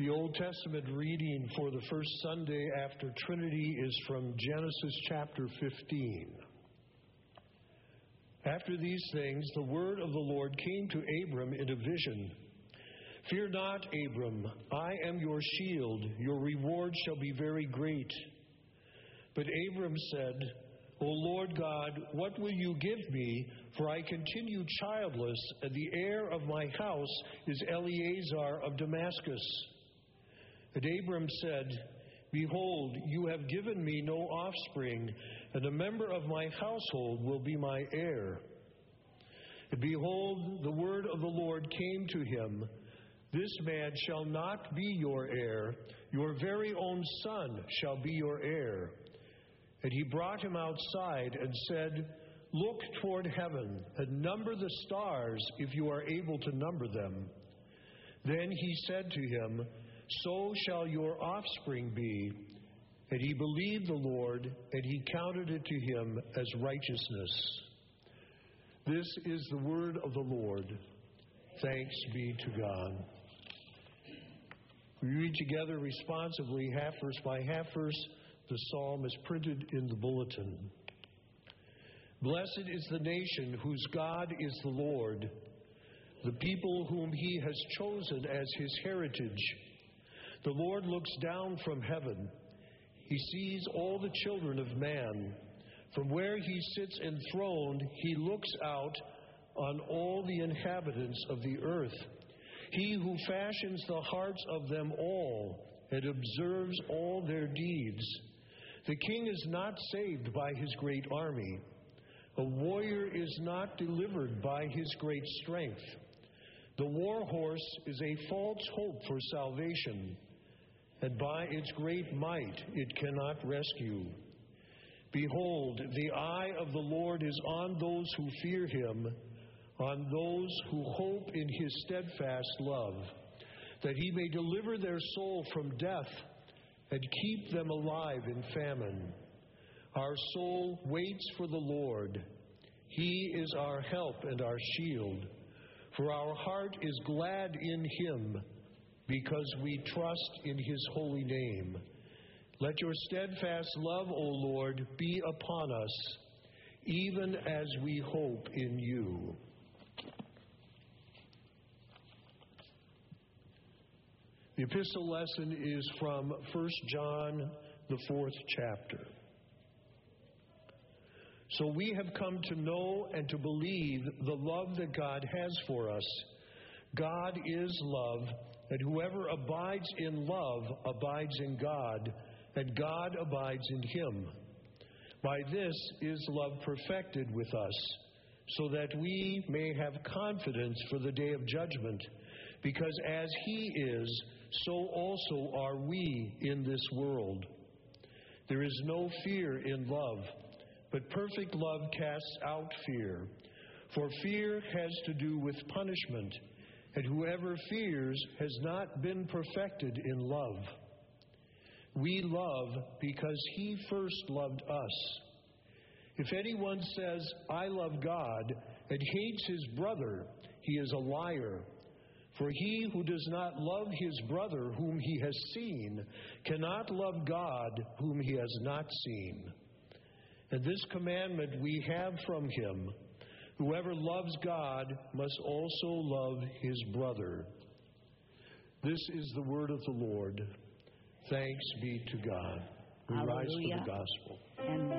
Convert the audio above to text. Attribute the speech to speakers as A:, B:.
A: The Old Testament reading for the first Sunday after Trinity is from Genesis chapter 15. After these things, the word of the Lord came to Abram in a vision. Fear not, Abram, I am your shield. Your reward shall be very great. But Abram said, O Lord God, what will you give me? For I continue childless, and the heir of my house is Eleazar of Damascus. And Abram said, Behold, you have given me no offspring, and a member of my household will be my heir. And behold, the word of the Lord came to him, This man shall not be your heir, your very own son shall be your heir. And he brought him outside and said, Look toward heaven, and number the stars, if you are able to number them. Then he said to him, So shall your offspring be. And he believed the Lord, and he counted it to him as righteousness. This is the word of the Lord. Thanks be to God. We read together responsively, half verse by half verse. The psalm is printed in the bulletin. Blessed is the nation whose God is the Lord, the people whom he has chosen as his heritage. The Lord looks down from heaven. He sees all the children of man. From where he sits enthroned, he looks out on all the inhabitants of the earth. He who fashions the hearts of them all and observes all their deeds. The king is not saved by his great army. A warrior is not delivered by his great strength. The war horse is a false hope for salvation, and by its great might it cannot rescue. Behold, the eye of the Lord is on those who fear him, on those who hope in his steadfast love, that he may deliver their soul from death and keep them alive in famine. Our soul waits for the Lord. He is our help and our shield. For our heart is glad in him, because we trust in his holy name. Let your steadfast love, O Lord, be upon us, even as we hope in you. The epistle lesson is from 1 John, the 4th chapter. So we have come to know and to believe the love that God has for us. God is love, and whoever abides in love abides in God, and God abides in him. By this is love perfected with us, so that we may have confidence for the day of judgment, because as he is, so also are we in this world. There is no fear in love, but perfect love casts out fear. For fear has to do with punishment, and whoever fears has not been perfected in love. We love because he first loved us. If anyone says, I love God, and hates his brother, he is a liar. For he who does not love his brother whom he has seen cannot love God whom he has not seen. And this commandment we have from him: whoever loves God must also love his brother. This is the word of the Lord. Thanks be to God. We rise for the gospel.